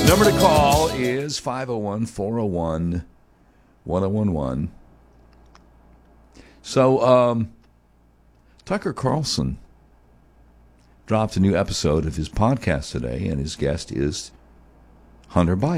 Number to call is 501-401-1011. So, Tucker Carlson dropped a new episode of his podcast today, and his guest is Hunter Biden.